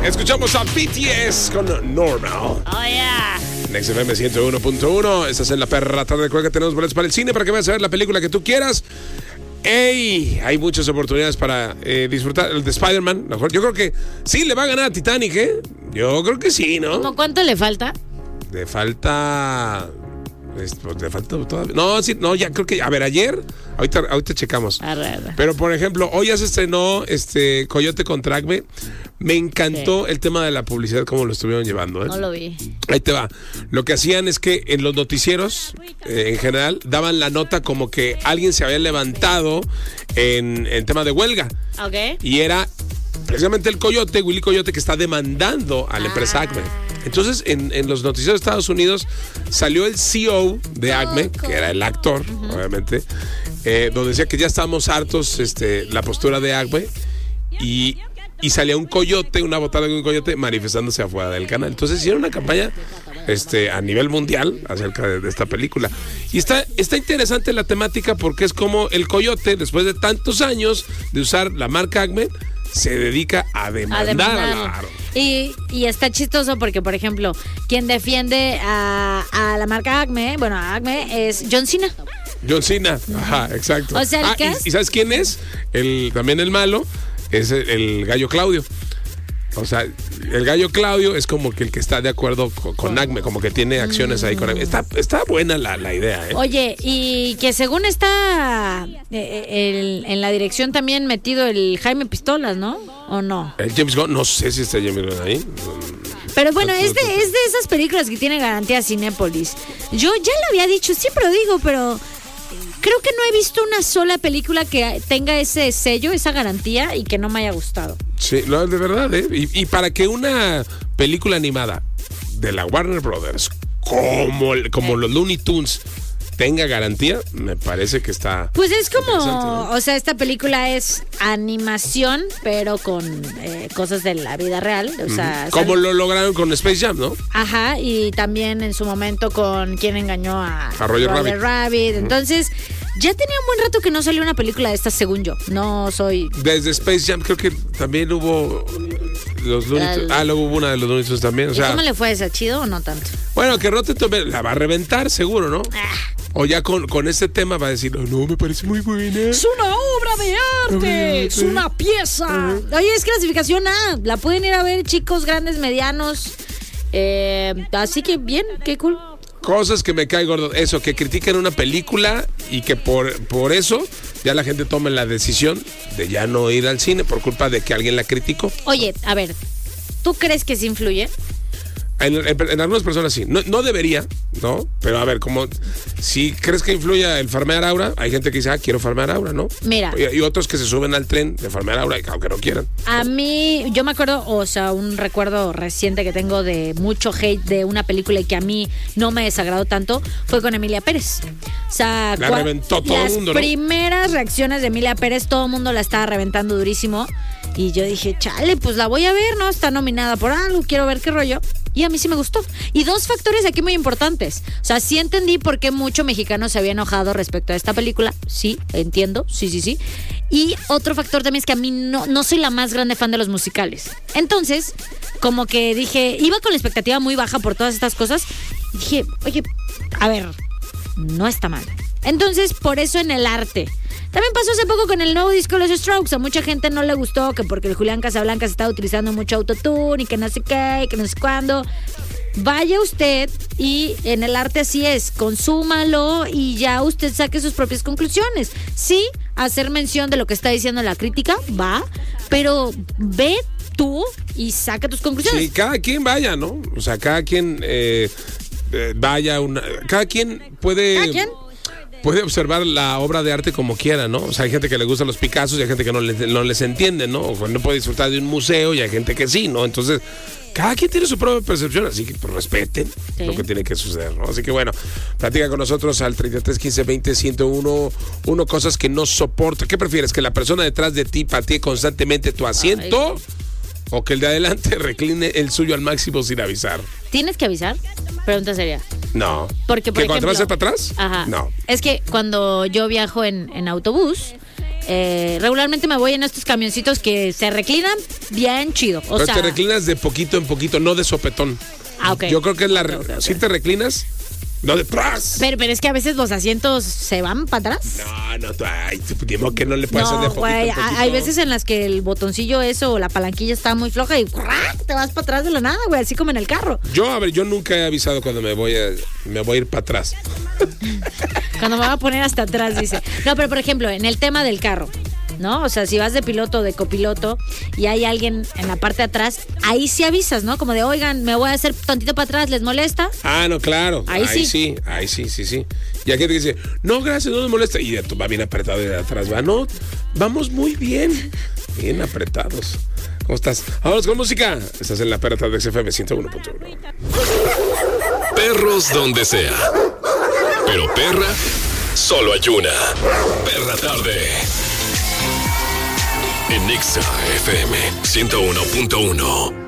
Escuchamos a BTS con Normal. Oh, yeah. Next FM 101.1. Estás en La Perra Tarde. Recuerda que tenemos boletos para el cine para que vayas a ver la película que tú quieras. ¡Ey! Hay muchas oportunidades para disfrutar el de Spider-Man. Mejor. Yo creo que sí le va a ganar a Titanic, ¿eh? Yo creo que sí, ¿no? ¿Cómo cuánto le falta? Le falta todavía. No, sí, no, ya creo que. A ver, ayer. Ahorita checamos. Arre. Pero, por ejemplo, hoy ya se estrenó Coyote contra Acme. Me encantó el tema de la publicidad, cómo lo estuvieron llevando, ¿eh? No lo vi. Ahí te va. Lo que hacían es que en los noticieros, en general, daban la nota como que alguien se había levantado en tema de huelga. Ok. Y era precisamente el Coyote, Willy Coyote, que está demandando a la empresa Acme. Entonces, en los noticieros de Estados Unidos salió el CEO de Acme, que era el actor, obviamente, donde decía que ya estábamos hartos la postura de Acme y salía un coyote, una botada de un coyote manifestándose afuera del canal. Entonces hicieron una campaña a nivel mundial acerca de esta película. Y está interesante la temática porque es como el coyote, después de tantos años de usar la marca Acme, se dedica a demandar a la... Y está chistoso porque, por ejemplo, quien defiende a la marca Acme, bueno, a Acme, es John Cena. John Cena, ajá, exacto. O sea, el cast... ¿Y sabes quién es? También el malo es el Gallo Claudio. O sea, el Gallo Claudio es como que el que está de acuerdo con Acme, como que tiene acciones ahí con Acme. Está buena la idea, ¿eh? Oye, y que según está en la dirección también metido el Jaime Pistolas, ¿no? ¿O no? El James Gunn, no sé si está James Gunn ahí. Pero bueno, es de esas películas que tiene garantía Cinépolis. Yo ya lo había dicho, siempre lo digo, pero... creo que no he visto una sola película que tenga ese sello, esa garantía y que no me haya gustado. Sí, no, de verdad, ¿eh? Y para que una película animada de la Warner Brothers, como los Looney Tunes, tenga garantía, me parece que está... Pues es como, ¿no? O sea, esta película es animación, pero con cosas de la vida real. O sea, como lo lograron con Space Jam, ¿no? Ajá, y también en su momento con quien engañó a Roger Rabbit. Entonces, ya tenía un buen rato que no salió una película de estas, según yo. No soy... Desde Space Jam creo que también hubo... los Looney Tunes. Luego hubo una de los Looney Tunes también. O sea, ¿cómo le fue esa? ¿Chido o no tanto? Bueno, que Rotten Tomatoes la va a reventar, seguro, ¿no? O ya con este tema va a decir, no, me parece muy buena. Es una obra de arte, es una pieza. Oye, es clasificación A. La pueden ir a ver chicos, grandes, medianos. Así que bien, qué cool. Cosas que me cae gordo. Eso, que critican una película y que por eso ya la gente toma la decisión de ya no ir al cine por culpa de que alguien la criticó. Oye, a ver, ¿tú crees que sí influye? En algunas personas sí. No debería, ¿no? Pero a ver, como si crees que influye el farmear aura, hay gente que dice, quiero farmear aura, ¿no? Mira. Y otros que se suben al tren de farmear aura, aunque no quieran. A mí, yo me acuerdo, o sea, un recuerdo reciente que tengo de mucho hate de una película y que a mí no me desagradó tanto, fue con Emilia Pérez. O sea, la reventó todo el mundo, ¿no? Las primeras reacciones de Emilia Pérez, todo el mundo la estaba reventando durísimo. Y yo dije, chale, pues la voy a ver, ¿no? Está nominada por algo, quiero ver qué rollo. Y a mí sí me gustó. Y dos factores aquí muy importantes. O sea, sí entendí por qué mucho mexicano se había enojado respecto a esta película. Sí, entiendo. Sí. Y otro factor también es que a mí no soy la más grande fan de los musicales. Entonces, como que dije, iba con la expectativa muy baja por todas estas cosas. Y dije, oye, a ver, no está mal. Entonces, por eso en el arte. También pasó hace poco con el nuevo disco de los Strokes. A mucha gente no le gustó, que porque el Julián Casablancas estaba utilizando mucho autotune y que no sé qué, y que no sé cuándo. Vaya usted y en el arte así es, consúmalo y ya usted saque sus propias conclusiones. Sí, hacer mención de lo que está diciendo la crítica, va, pero ve tú y saca tus conclusiones. Sí, cada quien vaya, ¿no? O sea, cada quien vaya cada quien puede... ¿Cada quien? Puede observar la obra de arte como quiera, ¿no? O sea, hay gente que le gustan los Picassos y hay gente que no les entiende, ¿no? O no puede disfrutar de un museo y hay gente que sí, ¿no? Entonces, cada quien tiene su propia percepción, así que pues, respeten lo que tiene que suceder, ¿no? Así que bueno, platica con nosotros al 33 15 20 101 cosas que no soporta. ¿Qué prefieres? ¿Que la persona detrás de ti patee constantemente tu asiento? ¿O que el de adelante recline el suyo al máximo sin avisar? ¿Tienes que avisar? Pregunta seria. No. Porque, por ¿Que cuando vas para atrás? Ajá. No. Es que cuando yo viajo en autobús, regularmente me voy en estos camioncitos que se reclinan bien chido. O Pero sea, te reclinas de poquito en poquito, no de sopetón. ok. Yo creo que es Ok. si te reclinas, no de ¡pras! Pero es que a veces los asientos se van para atrás. No, ay, digo que no le puedes hacer de No, poquito güey, en poquito. hay veces en las que el botoncillo eso o la palanquilla está muy floja y ¡crack! Te vas para atrás de la nada, güey, así como en el carro. Yo nunca he avisado cuando me voy a ir para atrás. Cuando me va a poner hasta atrás, dice. No, pero por ejemplo, en el tema del carro, ¿no? O sea, si vas de piloto o de copiloto y hay alguien en la parte de atrás, ahí sí avisas, ¿no? Como de, oigan, me voy a hacer tantito para atrás, ¿les molesta? Ah, no, claro. Ahí sí. sí. Y hay gente que dice, no, gracias, no me molesta. Y tú va bien apretado de atrás, va, no, vamos muy bien. Bien apretados. ¿Cómo estás? Vamos con música. Estás en la perra tarde XFM 101.1. Perros donde sea. Pero perra, solo hay una. Perra tarde. En Exa FM 101.1.